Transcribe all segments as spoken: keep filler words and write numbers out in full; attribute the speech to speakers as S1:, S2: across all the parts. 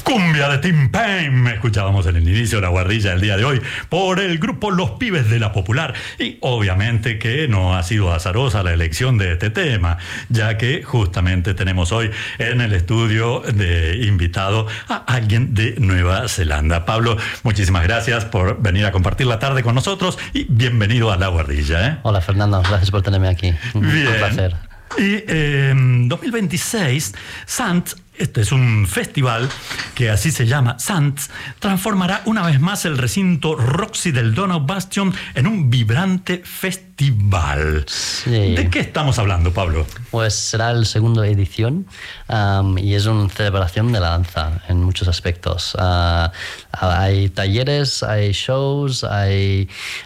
S1: Cumbia de Tim Payne, escuchábamos en el inicio de la guardilla del día de hoy por el grupo Los Pibes de la Popular, y obviamente que no ha sido azarosa la elección de este tema, ya que justamente tenemos hoy en el estudio de invitado a alguien de Nueva Zelanda. Pablo, muchísimas gracias por venir a compartir la tarde con nosotros y bienvenido a la guardilla, ¿eh?
S2: Hola Fernando, gracias por tenerme aquí.
S1: Bien.
S2: Un placer.
S1: Y en dos mil veintiséis, Sant, este es un festival que así se llama, Sant, transformará una vez más el recinto Roxy del Donau Bastion en un vibrante festival.
S2: Sí.
S1: ¿De qué estamos hablando, Pablo?
S2: Pues será la segunda edición um, y es una celebración de la danza en muchos aspectos. Uh, hay talleres, hay shows, hay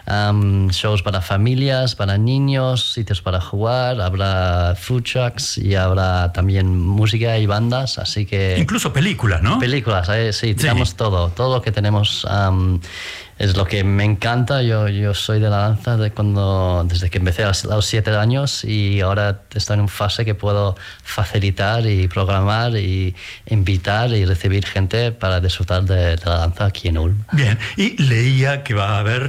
S2: um, shows para familias, para niños, sitios para jugar, habrá food trucks y habrá también música y bandas. Así que
S1: incluso películas, ¿no?
S2: Películas, eh, sí, tenemos sí. todo, todo lo que tenemos um, es lo que me encanta. Yo, yo soy de la danza de cuando, desde que empecé a los siete años y ahora estoy en una fase que puedo facilitar y programar y invitar y recibir gente para disfrutar de, de la danza aquí en Ulm.
S1: Bien, y leía que va a haber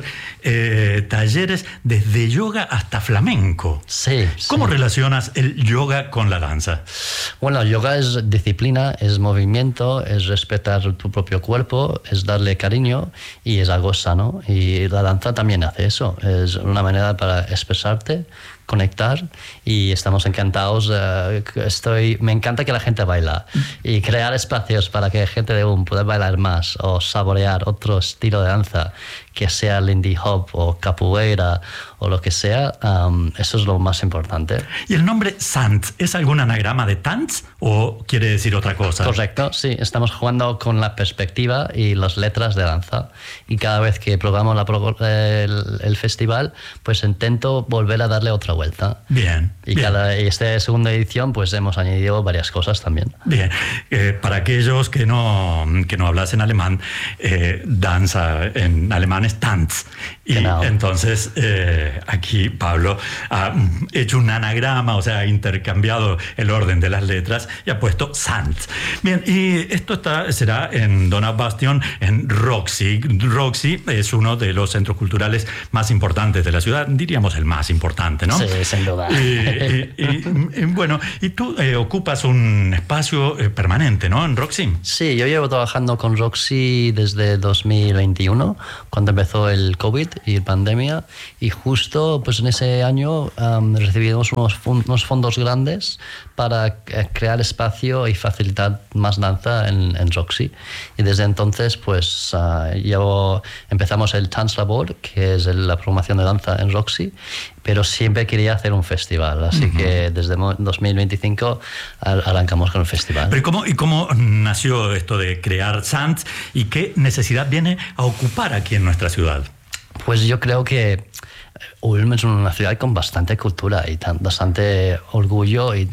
S1: eh, talleres desde yoga hasta flamenco.
S2: Sí.
S1: ¿Cómo
S2: sí.
S1: relacionas el yoga con la danza?
S2: Bueno, el yoga es disciplina, es movimiento, es respetar tu propio cuerpo, es darle cariño y es algo sano. Y la danza también hace eso. Es una manera para expresarte, conectar, y estamos encantados. Uh, estoy, me encanta que la gente baila y crear espacios para que gente de un pueda bailar más o saborear otro estilo de danza, que sea Lindy Hop o capoeira o lo que sea. Um, eso es lo más importante.
S1: ¿Y el nombre Sant es algún anagrama de Tanz o quiere decir otra cosa?
S2: Correcto, sí. Estamos jugando con la perspectiva y las letras de danza, y cada vez que probamos la pro, el, el festival, pues intento volver a darle otra vuelta.
S1: Bien.
S2: Y
S1: bien.
S2: cada y esta segunda edición pues hemos añadido varias cosas también.
S1: Bien. Eh, para aquellos que no, que no hablasen alemán, eh, danza en alemán es Tanz. Y
S2: genau.
S1: entonces eh, aquí Pablo ha hecho un anagrama, o sea, ha intercambiado el orden de las letras y ha puesto Sant. Bien, y esto está, será en Donau Bastion, en Roxy. Roxy es uno de los centros culturales más importantes de la ciudad, diríamos el más importante, ¿no?
S2: Sí, sin duda.
S1: Y, y, y, y bueno, y tú eh, ocupas un espacio eh, permanente, ¿no? En Roxy.
S2: Sí, yo llevo trabajando con Roxy desde dos mil veintiuno, cuando empezó el COVID y la pandemia, y justo pues en ese año um, recibimos unos, unos fondos grandes para crear espacio y facilitar más danza en, en Roxy. Y desde entonces pues uh, llevo, empezamos el Tanzlabor, que es la programación de danza en Roxy, pero siempre quería hacer un festival, así uh-huh. que desde dos mil veinticinco arrancamos con el festival.
S1: Pero ¿y cómo, y cómo nació esto de crear Sant y qué necesidad viene a ocupar aquí en nuestra ciudad?
S2: Pues yo creo que Ulm es una ciudad con bastante cultura y tan, bastante orgullo y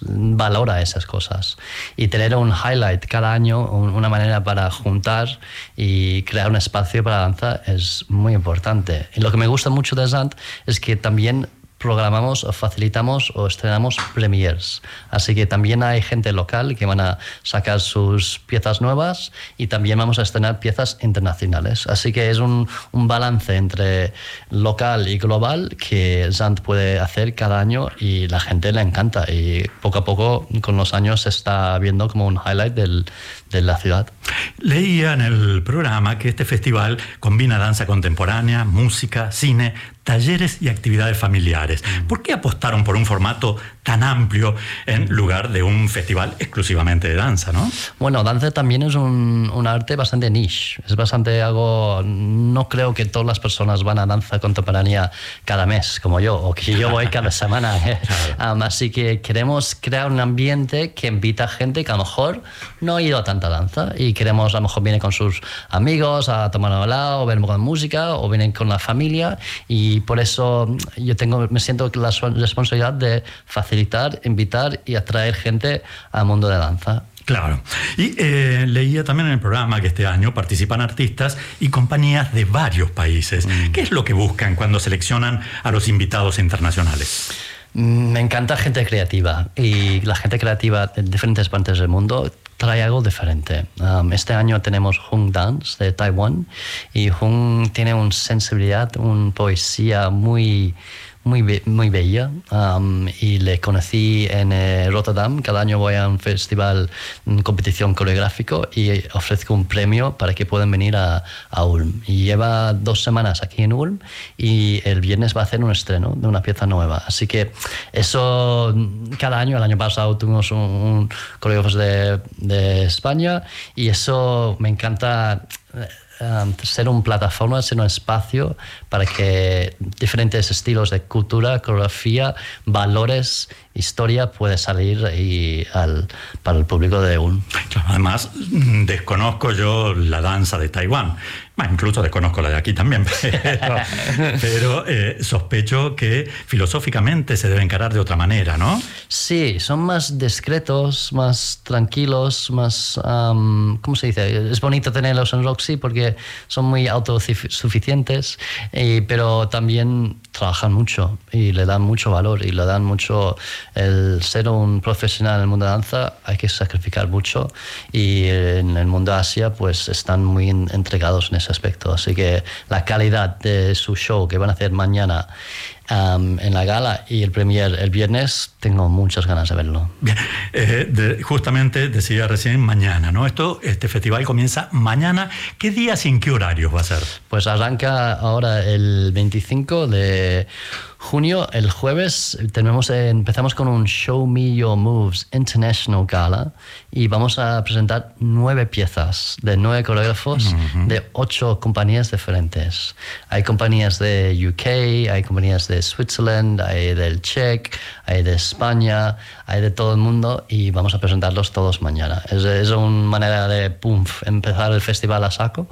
S2: valora esas cosas. Y tener un highlight cada año, una manera para juntar y crear un espacio para danza es muy importante. Y lo que me gusta mucho de Sant es que también programamos o facilitamos o estrenamos premiers. Así que también hay gente local que van a sacar sus piezas nuevas y también vamos a estrenar piezas internacionales. Así que es un, un balance entre local y global que Sant puede hacer cada año y la gente le encanta. Y poco a poco, con los años, se está viendo como un highlight del, de la ciudad.
S1: Leía en el programa que este festival combina danza contemporánea, música, cine, talleres y actividades familiares. ¿Por qué apostaron por un formato tan amplio en lugar de un festival exclusivamente de danza, no?
S2: Bueno, danza también es un, un arte bastante niche. Es bastante algo... No creo que todas las personas van a danza contemporánea cada mes, como yo, o que yo voy cada semana. ¿eh? Claro. Um, así que queremos crear un ambiente que invita a gente que a lo mejor no ha ido a tanta danza y queremos, a lo mejor viene con sus amigos a tomar un helado, o ver con música, o vienen con la familia, y por eso yo tengo, me siento la responsabilidad de facilitar, invitar y atraer gente al mundo de danza.
S1: Claro. Y eh, leía también en el programa que este año participan artistas y compañías de varios países. Mm. ¿Qué es lo que buscan cuando seleccionan a los invitados internacionales?
S2: Me encanta gente creativa, y la gente creativa de diferentes partes del mundo trae algo diferente. Um, este año tenemos Hung Dance de Taiwán y Hung tiene una sensibilidad, una poesía muy... Muy, be muy bella um, y le conocí en eh, Rotterdam. Cada año voy a un festival, una competición coreográfico y ofrezco un premio para que puedan venir a, a Ulm. Y lleva dos semanas aquí en Ulm y el viernes va a hacer un estreno de una pieza nueva. Así que eso cada año, el año pasado tuvimos un, un coreógrafo de, de España y eso me encanta. Um, ser una plataforma, ser un espacio para que diferentes estilos de cultura, coreografía, valores, historia puede salir y al, para el público de Ulm.
S1: Además, desconozco yo la danza de Taiwán. Bueno, incluso desconozco la de aquí también, pero, pero eh, sospecho que filosóficamente se debe encarar de otra manera, ¿no?
S2: Sí, son más discretos, más tranquilos, más... Um, ¿cómo se dice? Es bonito tenerlos en Roxy porque son muy autosuficientes, y, pero también trabajan mucho y le dan mucho valor y le dan mucho... El ser un profesional en el mundo de danza hay que sacrificar mucho y en el mundo de Asia pues están muy entregados en ese aspecto. Así que la calidad de su show que van a hacer mañana um, en la gala y el premier el viernes, tengo muchas ganas de verlo.
S1: Bien, eh, de, justamente decía recién mañana, ¿no? Esto, este festival comienza mañana. ¿Qué días y en qué horarios va a ser?
S2: Pues arranca ahora el veinticinco de junio, el jueves. Tenemos, eh, empezamos con un Show Me Your Moves International Gala y vamos a presentar nueve piezas de nueve coreógrafos uh-huh. de ocho compañías diferentes. Hay compañías de U K, hay compañías de Switzerland, hay del Czech, hay de España, hay de todo el mundo y vamos a presentarlos todos mañana. Es, es una manera de pum, empezar el festival a saco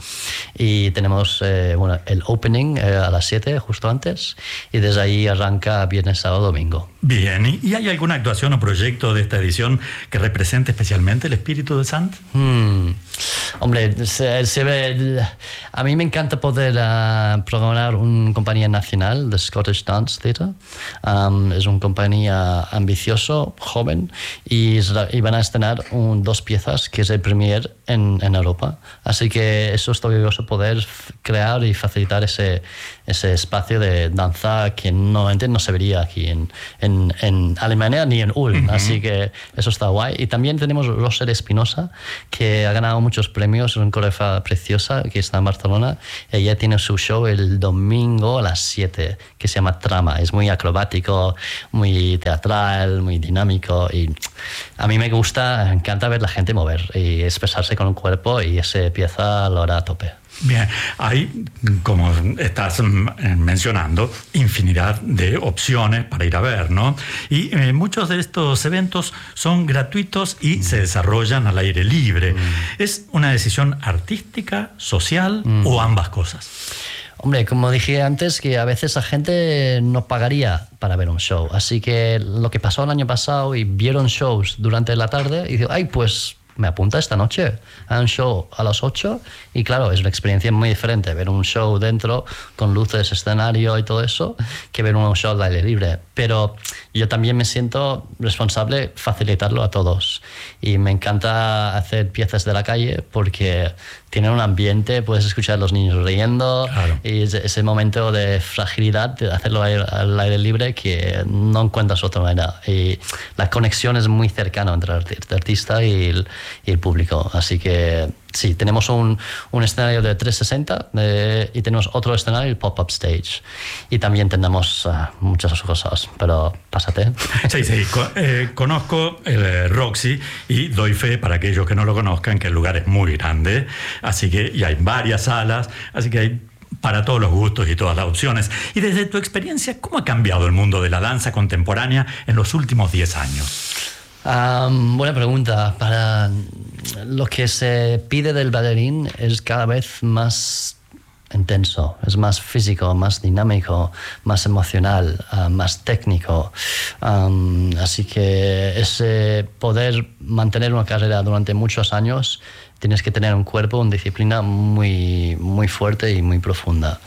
S2: y tenemos eh, bueno, el opening eh, a las siete, justo antes, y desde ahí arranca viernes, sábado, domingo.
S1: Bien, ¿y hay alguna actuación o proyecto de esta edición que represente especialmente el espíritu de Sant?
S2: Hmm. Hombre, se, se ve, a mí me encanta poder uh, programar una compañía nacional, The Scottish Dance Theatre. Um, es una compañía ambicioso, joven, y, y van a estrenar un, dos piezas que es el premier en, en Europa. Así que eso estoy orgulloso poder crear y facilitar ese, ese espacio de danza que normalmente no se vería aquí en, en, en Alemania ni en Ulm. Uh-huh. Así que eso está guay. Y también tenemos Roser Espinosa, que ha ganado muchos premios, es una coreógrafa preciosa que está en Barcelona. Ella tiene su show el domingo a las siete, que se llama Trama. Es muy acrobático, muy teatral, muy dinámico y a mí me gusta, me encanta ver la gente mover y expresarse con un cuerpo y esa pieza lo hará a tope.
S1: Bien, hay, como estás mencionando, infinidad de opciones para ir a ver, ¿no? Y eh, muchos de estos eventos son gratuitos y mm. se desarrollan al aire libre. Mm. ¿Es una decisión artística, social mm. o ambas cosas?
S2: Hombre, como dije antes, que a veces la gente no pagaría para ver un show. Así que lo que pasó el año pasado y vieron shows durante la tarde y digo, ay, pues me apunta esta noche a un show a las ocho y claro, es una experiencia muy diferente ver un show dentro con luces, escenario y todo eso que ver un show al aire libre. Pero yo también me siento responsable facilitarlo a todos y me encanta hacer piezas de la calle porque tienen un ambiente, puedes escuchar a los niños riendo claro. y ese, ese momento de fragilidad de hacerlo al aire libre que no encuentras otra manera y la conexión es muy cercana entre el artista y el, y el público, así que sí, tenemos un, un escenario de trescientos sesenta eh, y tenemos otro escenario, el pop-up stage. Y también tenemos uh, muchas cosas, pero pásate.
S1: Sí, sí, co eh, conozco el Roxy y doy fe para aquellos que no lo conozcan que el lugar es muy grande, así que y hay varias salas, así que hay para todos los gustos y todas las opciones. Y desde tu experiencia, ¿cómo ha cambiado el mundo de la danza contemporánea en los últimos diez años?
S2: Um, buena pregunta. Para lo que se pide del bailarín es cada vez más intenso, es más físico, más dinámico, más emocional, uh, más técnico. Um, así que ese poder mantener una carrera durante muchos años tienes que tener un cuerpo, una disciplina muy, muy fuerte y muy profunda.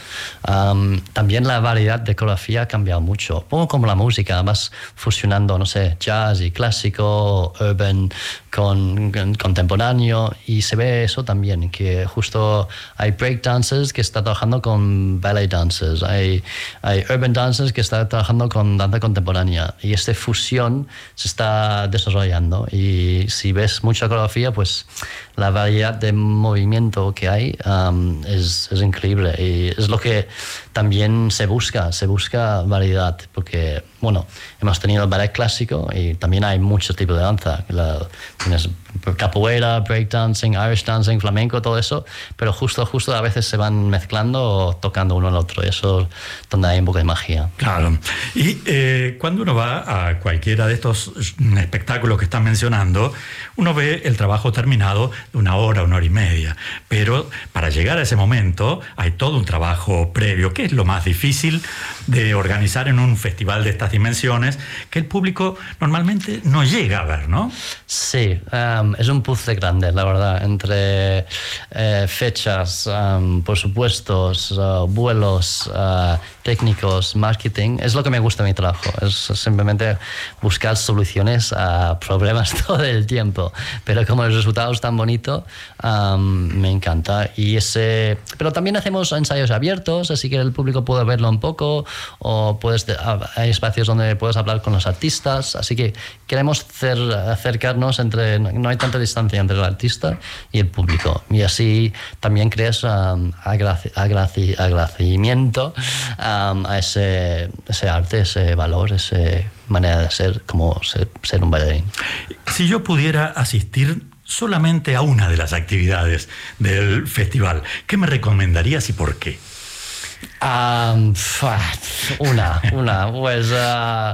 S2: Um, también la variedad de coreografía ha cambiado mucho, un poco como la música, vas fusionando, no sé, jazz y clásico, urban con, con contemporáneo, y se ve eso también, que justo hay break dancers que están trabajando con ballet dancers, hay, hay urban dancers que están trabajando con danza contemporánea, y esta fusión se está desarrollando, y si ves mucha coreografía, pues la variedad de movimiento que hay um, es, es increíble, y es lo que también se busca, se busca variedad, porque, bueno, hemos tenido el ballet clásico y también hay muchos tipos de danza. La, tienes capoeira, breakdancing, Irish dancing, flamenco, todo eso, pero justo, justo a veces se van mezclando o tocando uno al otro, y eso es donde hay un poco de magia.
S1: Claro. Y eh, cuando uno va a cualquiera de estos espectáculos que están mencionando, uno ve el trabajo terminado de una hora, una hora y media, pero para llegar a ese momento hay todo un trabajo previo. ¿Qué es lo más difícil de organizar en un festival de estas dimensiones que el público normalmente no llega a ver, ¿no?
S2: Sí, um, es un puzzle grande, la verdad, entre eh, fechas, um, presupuestos, uh, vuelos, uh, técnicos, marketing. Es lo que me gusta de mi trabajo, es simplemente buscar soluciones a problemas todo el tiempo, pero como el resultado es tan bonito, um, me encanta. Y ese, pero también hacemos ensayos abiertos, así que el público puede verlo un poco, o puedes, hay espacios donde puedes hablar con los artistas, así que queremos hacer, acercarnos entre, no hay tanta distancia entre el artista y el público, y así también creas um, agraci, agraci, agradecimiento um, a ese, ese arte, ese valor, esa manera de ser, como ser, ser un bailarín.
S1: Si yo pudiera asistir solamente a una de las actividades del festival, ¿qué me recomendarías y por qué?
S2: Um, una, una, pues uh,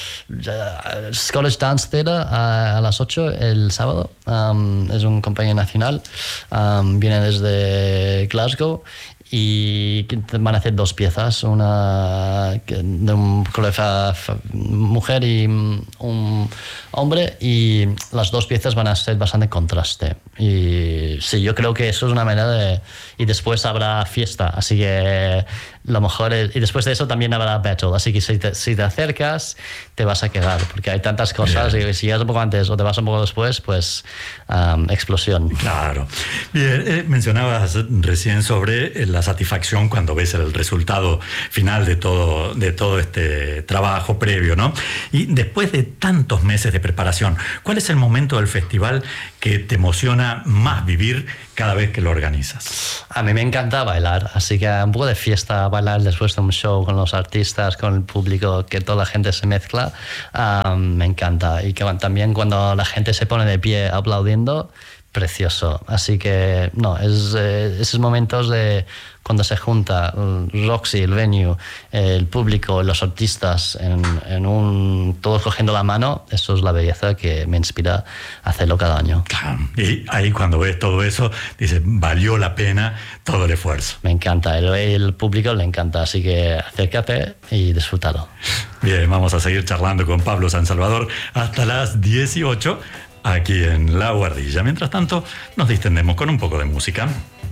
S2: Scottish Dance Theatre a, a las ocho el sábado. Um, es un compañía nacional, um, viene desde Glasgow y van a hacer dos piezas, una de un colega mujer y un hombre, y las dos piezas van a ser bastante contraste. Y sí, yo creo que eso es una manera de... Y después habrá fiesta, así que lo mejor es... Y después de eso también habrá battle, así que si te, si te acercas te vas a quedar, porque hay tantas cosas. Bien. Y si llegas un poco antes o te vas un poco después, pues um, explosión.
S1: Claro. Bien, eh, mencionabas recién sobre la satisfacción cuando ves el resultado final de todo, de todo este trabajo previo, ¿no? Y después de tantos meses de preparación, ¿cuál es el momento del festival que te emociona más vivir cada vez que lo organizas?
S2: A mí me encanta bailar, así que un poco de fiesta, bailar después de un show con los artistas, con el público, que toda la gente se mezcla, um, me encanta. Y que también cuando la gente se pone de pie aplaudiendo, precioso. Así que, no, es eh, esos momentos de cuando se junta Roxy, el venue, el público, los artistas, en, en un, todos cogiendo la mano, eso es la belleza que me inspira a hacerlo cada año.
S1: Y ahí cuando ves todo eso, dices, valió la pena todo el esfuerzo.
S2: Me encanta, el, el público le encanta, así que acércate y disfrútalo.
S1: Bien, vamos a seguir charlando con Pablo San Salvador hasta las dieciocho aquí en La Guardilla. Mientras tanto, nos distendemos con un poco de música.